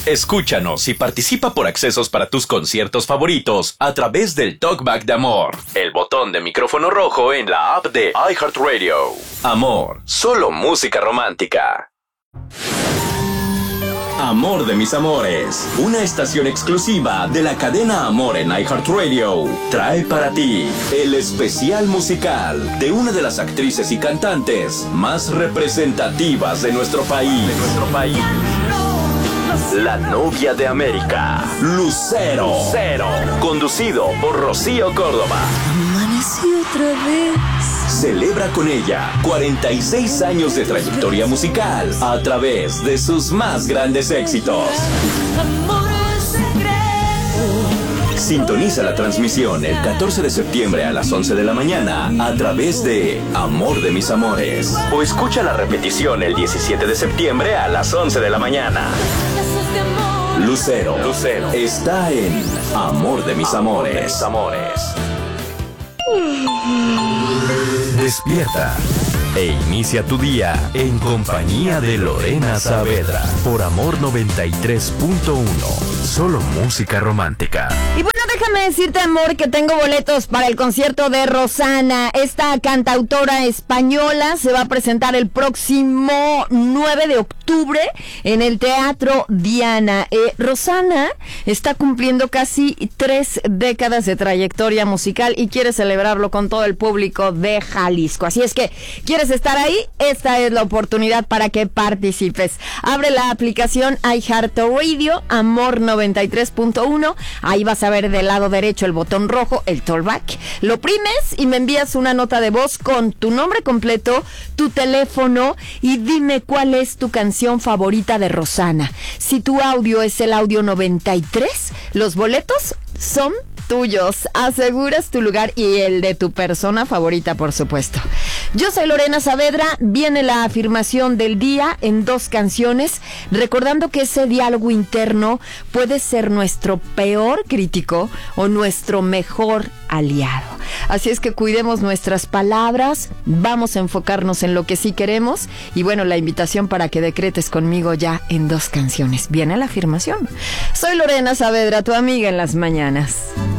Escúchanos y participa por accesos para tus conciertos favoritos a través del Talkback de Amor, el botón de micrófono rojo en la app de iHeartRadio. Amor, solo música romántica. Amor de mis amores, una estación exclusiva de la cadena Amor en iHeartRadio, trae para ti el especial musical de una de las actrices y cantantes más representativas de nuestro país. La novia de América, Lucero. Conducido por Rocío Córdoba. Amanecí otra vez. Celebra con ella 46 años de trayectoria musical a través de sus más grandes éxitos. Sintoniza la transmisión el 14 de septiembre a las 11 de la mañana a través de Amor de mis amores. O escucha la repetición el 17 de septiembre a las 11 de la mañana. Lucero está en Amor de mis amores. Despierta e inicia tu día en compañía de Lorena Saavedra por Amor 93.1. Solo música romántica. Y bueno, déjame decirte, amor, que tengo boletos para el concierto de Rosana. Esta cantautora española se va a presentar el próximo 9 de octubre en el Teatro Diana. Rosana está cumpliendo casi 3 décadas de trayectoria musical y quiere celebrarlo con todo el público de Jalisco. Así es que, ¿quieres estar ahí? Esta es la oportunidad para que participes. Abre la aplicación iHeartRadio, Amor 93.1. Ahí vas a ver del lado derecho el botón rojo, el Talkback. Lo oprimes y me envías una nota de voz con tu nombre completo, tu teléfono y dime cuál es tu canción favorita de Rosana. Si tu audio es el audio 93, los boletos son tuyos. Aseguras tu lugar y el de tu persona favorita, por supuesto. Yo soy Lorena Saavedra. Viene la afirmación del día en 2 canciones, recordando que ese diálogo interno puede ser nuestro peor crítico o nuestro mejor aliado. Así es que cuidemos nuestras palabras, vamos a enfocarnos en lo que sí queremos y bueno, la invitación para que decretes conmigo ya en 2 canciones. Viene la afirmación. Soy Lorena Saavedra, tu amiga en las mañanas.